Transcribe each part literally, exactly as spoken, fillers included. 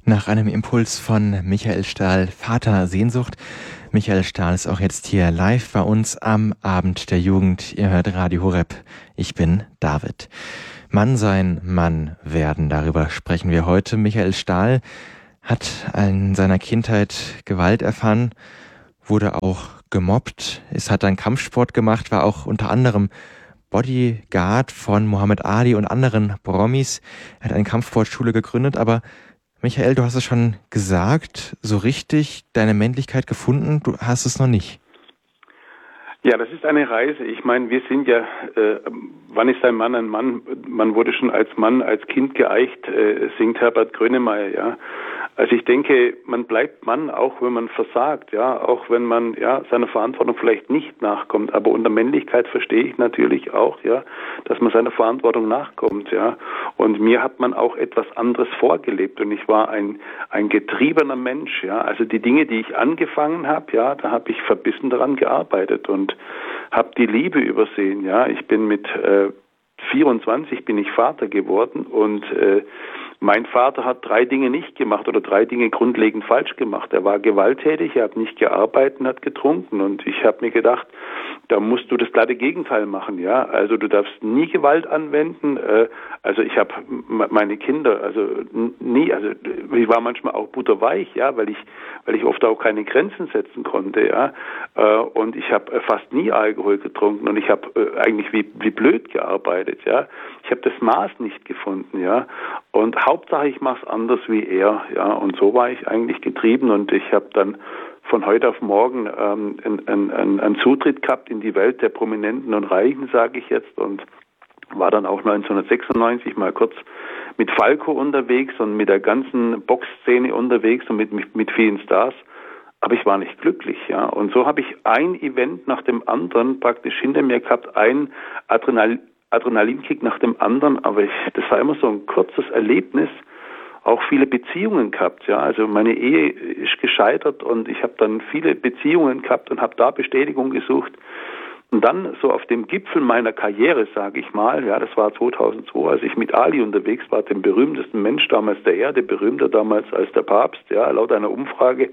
Nach einem Impuls von Michael Stahl, Vater Sehnsucht. Michael Stahl ist auch jetzt hier live bei uns am Abend der Jugend. Ihr hört Radio Horeb. Ich bin David. Mann sein, Mann werden. Darüber sprechen wir heute. Michael Stahl hat in seiner Kindheit Gewalt erfahren, wurde auch gemobbt, es hat dann Kampfsport gemacht, war auch unter anderem Bodyguard von Muhammad Ali und anderen Promis. Er hat eine Kampfsportschule gegründet, aber Michael, du hast es schon gesagt, so richtig deine Männlichkeit gefunden, du hast es noch nicht. Ja, das ist eine Reise. Ich meine, wir sind ja, äh, wann ist ein Mann ein Mann? Man wurde schon als Mann, als Kind geeicht, äh, singt Herbert Grönemeyer, ja. Also ich denke, man bleibt Mann, auch wenn man versagt, ja, auch wenn man ja seiner Verantwortung vielleicht nicht nachkommt. Aber unter Männlichkeit verstehe ich natürlich auch, ja, dass man seiner Verantwortung nachkommt, ja. Und mir hat man auch etwas anderes vorgelebt und ich war ein ein getriebener Mensch, ja. Also die Dinge, die ich angefangen habe, ja, da habe ich verbissen daran gearbeitet und habe die Liebe übersehen, ja. Ich bin mit äh, vierundzwanzig bin ich Vater geworden und äh, mein Vater hat drei Dinge nicht gemacht oder drei Dinge grundlegend falsch gemacht. Er war gewalttätig, er hat nicht gearbeitet und hat getrunken. Und ich habe mir gedacht, da musst du das glatte Gegenteil machen, ja. Also du darfst nie Gewalt anwenden. Äh, also ich habe meine Kinder, also nie, also ich war manchmal auch butterweich, ja, weil ich, weil ich oft auch keine Grenzen setzen konnte, ja. Äh, und ich habe fast nie Alkohol getrunken und ich habe äh, eigentlich wie wie blöd gearbeitet, ja. Ich habe das Maß nicht gefunden, ja. Und Hauptsache ich mache es anders wie er, ja. Und so war ich eigentlich getrieben und ich habe dann von heute auf morgen ähm, einen, einen, einen Zutritt gehabt in die Welt der Prominenten und Reichen, sage ich jetzt, und war dann auch neunzehnhundertsechsundneunzig mal kurz mit Falco unterwegs und mit der ganzen Boxszene unterwegs und mit, mit, mit vielen Stars. Aber ich war nicht glücklich, ja. Und so habe ich ein Event nach dem anderen praktisch hinter mir gehabt, ein Adrenal, Adrenalinkick nach dem anderen, aber ich, das war immer so ein kurzes Erlebnis. Auch viele Beziehungen gehabt, ja, also meine Ehe ist gescheitert und ich habe dann viele Beziehungen gehabt und habe da Bestätigung gesucht und dann so auf dem Gipfel meiner Karriere, sage ich mal, ja, das war zweitausendzwei, als ich mit Ali unterwegs war, dem berühmtesten Mensch damals der Erde, berühmter damals als der Papst, ja, laut einer Umfrage.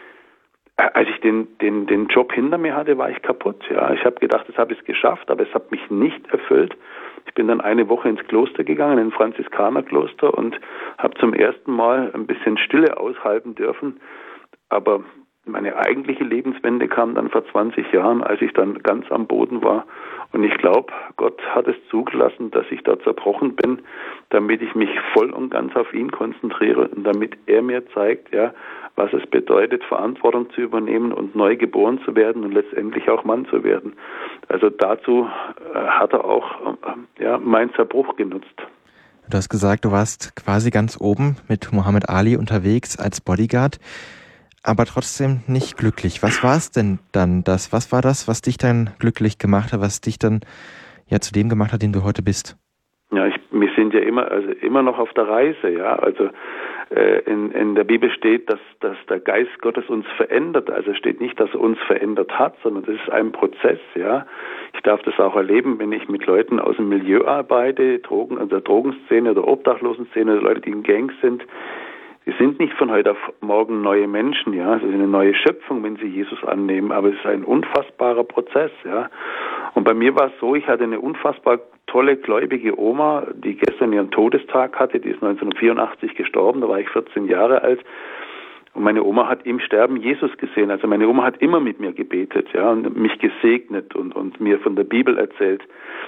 Als ich den den den Job hinter mir hatte, war ich kaputt, ja, ich habe gedacht, das habe ich geschafft, aber es hat mich nicht erfüllt. Ich bin dann eine Woche ins Kloster gegangen, in ein Franziskanerkloster und habe zum ersten Mal ein bisschen Stille aushalten dürfen. Aber meine eigentliche Lebenswende kam dann vor zwanzig Jahren, als ich dann ganz am Boden war. Und ich glaube, Gott hat es zugelassen, dass ich da zerbrochen bin, damit ich mich voll und ganz auf ihn konzentriere und damit er mir zeigt, ja, was es bedeutet, Verantwortung zu übernehmen und neu geboren zu werden und letztendlich auch Mann zu werden. Also dazu äh, hat er auch äh, ja, meinen Zerbruch genutzt. Du hast gesagt, du warst quasi ganz oben mit Muhammad Ali unterwegs als Bodyguard, aber trotzdem nicht glücklich. Was war es denn dann das? Was war das, was dich dann glücklich gemacht hat, was dich dann ja zu dem gemacht hat, den du heute bist? Ja, ich, wir sind ja immer, also immer noch auf der Reise, ja. Also äh, in, in der Bibel steht, dass, dass der Geist Gottes uns verändert. Also steht nicht, dass er uns verändert hat, sondern das ist ein Prozess, ja. Ich darf das auch erleben, wenn ich mit Leuten aus dem Milieu arbeite, Drogen, also der Drogenszene oder Obdachlosenszene oder Leute, die in Gangs sind. Sie sind nicht von heute auf morgen neue Menschen, ja. Es ist eine neue Schöpfung, wenn sie Jesus annehmen, aber es ist ein unfassbarer Prozess, ja. Und bei mir war es so, ich hatte eine unfassbar tolle, gläubige Oma, die gestern ihren Todestag hatte, die ist neunzehnhundertvierundachtzig gestorben, da war ich vierzehn Jahre alt. Und meine Oma hat im Sterben Jesus gesehen. Also meine Oma hat immer mit mir gebetet, ja, und mich gesegnet und, und mir von der Bibel erzählt.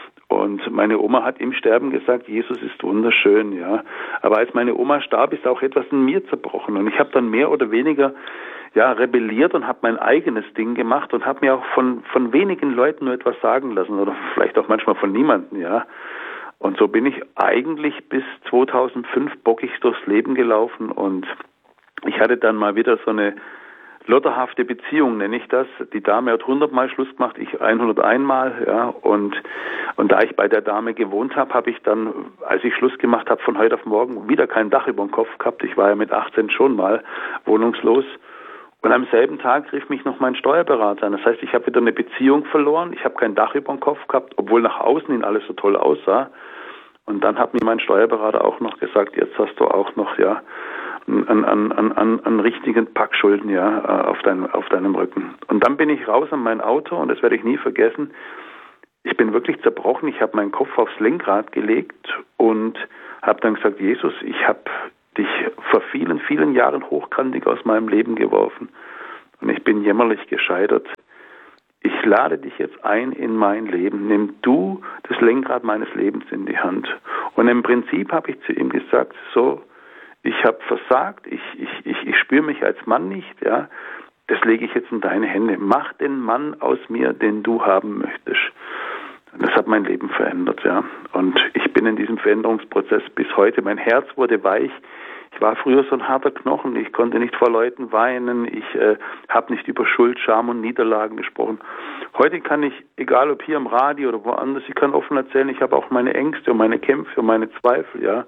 Und meine Oma hat im Sterben gesagt, Jesus ist wunderschön, ja. Aber als meine Oma starb, ist auch etwas in mir zerbrochen. Und ich habe dann mehr oder weniger ja rebelliert und habe mein eigenes Ding gemacht und habe mir auch von von wenigen Leuten nur etwas sagen lassen oder vielleicht auch manchmal von niemandem, ja. Und so bin ich eigentlich bis zweitausendfünf bockig durchs Leben gelaufen und ich hatte dann mal wieder so eine lotterhafte Beziehung, nenne ich das. Die Dame hat hundertmal Schluss gemacht, ich hunderteins Mal, ja. Und und da ich bei der Dame gewohnt habe, habe ich dann, als ich Schluss gemacht habe, von heute auf morgen wieder kein Dach über dem Kopf gehabt. Ich war ja mit achtzehn schon mal wohnungslos. Und am selben Tag rief mich noch mein Steuerberater an. Das heißt, ich habe wieder eine Beziehung verloren. Ich habe kein Dach über dem Kopf gehabt, obwohl nach außen hin alles so toll aussah. Und dann hat mir mein Steuerberater auch noch gesagt, jetzt hast du auch noch ja an, an, an, an richtigen Packschulden, ja, auf, dein, auf deinem Rücken. Und dann bin ich raus an mein Auto und das werde ich nie vergessen. Ich bin wirklich zerbrochen. Ich habe meinen Kopf aufs Lenkrad gelegt und habe dann gesagt, Jesus, ich habe dich vor vielen, vielen Jahren hochkantig aus meinem Leben geworfen und ich bin jämmerlich gescheitert. Ich lade dich jetzt ein in mein Leben. Nimm du das Lenkrad meines Lebens in die Hand. Und im Prinzip habe ich zu ihm gesagt, so, ich habe versagt, ich, ich, ich, ich spüre mich als Mann nicht, ja. Das lege ich jetzt in deine Hände. Mach den Mann aus mir, den du haben möchtest. Das hat mein Leben verändert, ja. Und ich bin in diesem Veränderungsprozess bis heute. Mein Herz wurde weich. Ich war früher so ein harter Knochen. Ich konnte nicht vor Leuten weinen. Ich äh, habe nicht über Schuld, Scham und Niederlagen gesprochen. Heute kann ich, egal ob hier im Radio oder woanders, ich kann offen erzählen, ich habe auch meine Ängste und meine Kämpfe und meine Zweifel, ja.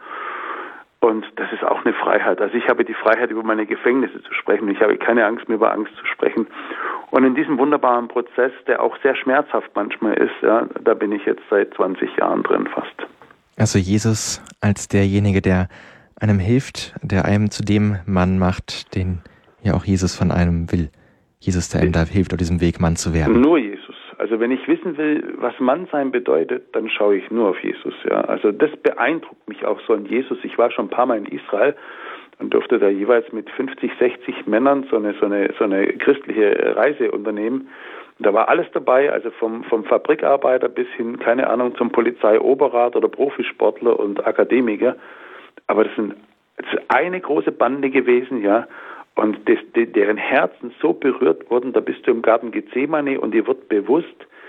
Und das ist auch eine Freiheit. Also ich habe die Freiheit, über meine Gefängnisse zu sprechen. Ich habe keine Angst mehr, über Angst zu sprechen. Und in diesem wunderbaren Prozess, der auch sehr schmerzhaft manchmal ist, ja, da bin ich jetzt seit zwanzig Jahren drin fast. Also Jesus als derjenige, der einem hilft, der einem zu dem Mann macht, den ja auch Jesus von einem will. Jesus, der einem da hilft, auf diesem Weg Mann zu werden. Nur Jesus. Also wenn ich wissen will, was Mannsein bedeutet, dann schaue ich nur auf Jesus. Ja, also das beeindruckt mich auch so an Jesus. Ich war schon ein paar Mal in Israel und durfte da jeweils mit fünfzig, sechzig Männern so eine so eine so eine christliche Reise unternehmen. Und da war alles dabei, also vom vom Fabrikarbeiter bis hin, keine Ahnung, zum Polizeioberrat oder Profisportler und Akademiker. Aber das sind, das ist eine große Bande gewesen, ja. Und das, de, deren Herzen so berührt wurden, da bist du im Garten Gethsemane und dir wird bewusst,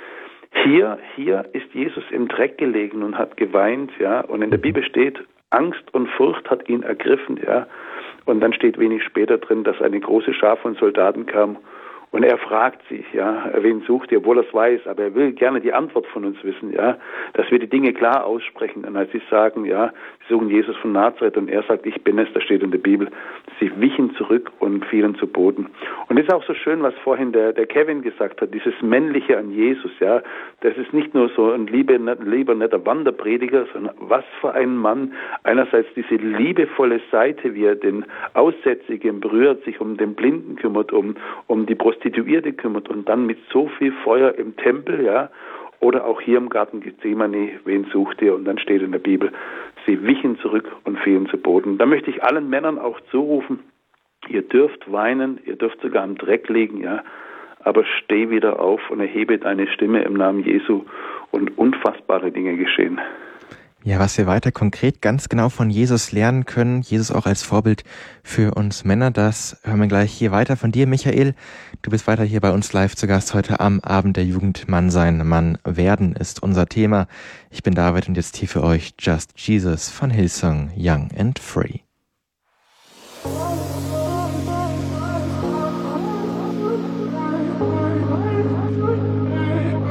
hier, hier ist Jesus im Dreck gelegen und hat geweint, ja. Und in der Bibel steht, Angst und Furcht hat ihn ergriffen, ja. Und dann steht wenig später drin, dass eine große Schar von Soldaten kam und er fragt sich, ja, wen sucht ihr, obwohl er es weiß, aber er will gerne die Antwort von uns wissen, ja, dass wir die Dinge klar aussprechen. Und als sie sagen, ja, sie suchen Jesus von Nazareth und er sagt, ich bin es, das steht in der Bibel, sie wichen zurück und fielen zu Boden. Und das ist auch so schön, was vorhin der, der Kevin gesagt hat, dieses Männliche an Jesus, ja, das ist nicht nur so ein lieber, lieber netter Wanderprediger, sondern was für ein Mann, einerseits diese liebevolle Seite, wie er den Aussätzigen berührt, sich um den Blinden kümmert, um, um die Prostituierten kümmert und dann mit so viel Feuer im Tempel, ja, oder auch hier im Garten Gethsemane, wen sucht ihr? Und dann steht in der Bibel, sie wichen zurück und fielen zu Boden. Da möchte ich allen Männern auch zurufen, ihr dürft weinen, ihr dürft sogar am Dreck liegen, ja, aber steh wieder auf und erhebe deine Stimme im Namen Jesu und unfassbare Dinge geschehen. Ja, was wir weiter konkret ganz genau von Jesus lernen können, Jesus auch als Vorbild für uns Männer, das hören wir gleich hier weiter von dir, Michael. Du bist weiter hier bei uns live zu Gast heute am Abend der Jugend. Mann sein, Mann werden ist unser Thema. Ich bin David und jetzt hier für euch Just Jesus von Hillsong Young and Free.